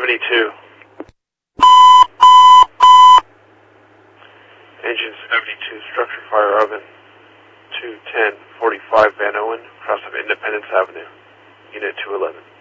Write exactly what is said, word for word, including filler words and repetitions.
seventy-two. Engine seventy-two, structure fire oven, two ten forty-five Van Owen, cross of Independence Avenue, Unit two eleven.